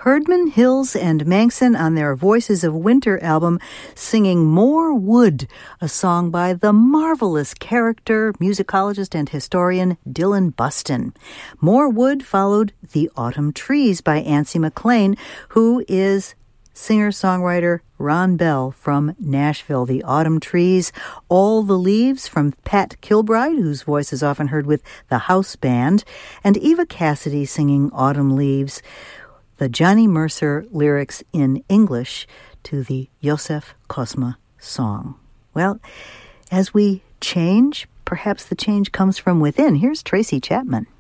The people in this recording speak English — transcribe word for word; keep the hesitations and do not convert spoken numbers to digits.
Herdman, Hills, and Manson on their Voices of Winter album singing More Wood, a song by the marvelous character, musicologist, and historian Dylan Buston. More Wood followed The Autumn Trees by Antsy McLean, who is singer-songwriter Ron Bell from Nashville. The Autumn Trees, All the Leaves from Pat Kilbride, whose voice is often heard with the House Band, and Eva Cassidy singing Autumn Leaves, the Johnny Mercer lyrics in English to the Yosef Kosma song. Well, as we change, perhaps the change comes from within. Here's Tracy Chapman.